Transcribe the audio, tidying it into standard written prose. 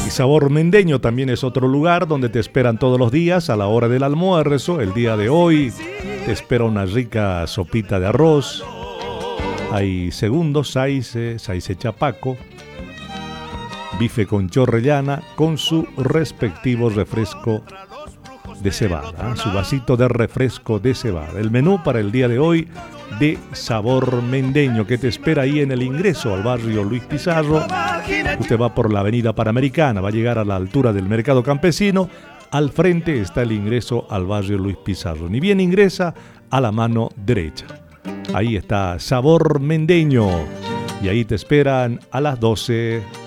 Y Sabor Mendeño también es otro lugar donde te esperan todos los días a la hora del almuerzo. El día de hoy te espera una rica sopita de arroz. Hay segundo, saice chapaco, bife con chorrellana con su respectivo refresco de cebada, su vasito de refresco de cebada. El menú para el día de hoy de Sabor Mendeño que te espera ahí en el ingreso al barrio Luis Pizarro. Usted va por la avenida Panamericana, va a llegar a la altura del Mercado Campesino. Al frente está el ingreso al barrio Luis Pizarro. Ni bien ingresa, a la mano derecha. Ahí está Sabor Mendeño. Y ahí te esperan a las 12.